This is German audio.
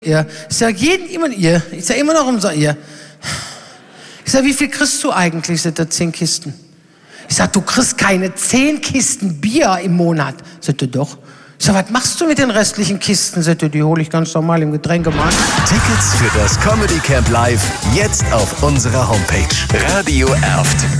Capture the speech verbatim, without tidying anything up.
ihr. Ich sag jeden immer ihr. Ich sag immer noch umso ihr. Ich sag, wie viel kriegst du eigentlich? Sagt er, zehn Kisten. Ich sag, du kriegst keine zehn Kisten Bier im Monat. Sagt er, doch. Ich sag, was machst du mit den restlichen Kisten? Sagt er, die hole ich ganz normal im Getränkemarkt. Tickets für das Comedy Camp Live jetzt auf unserer Homepage Radio Erft.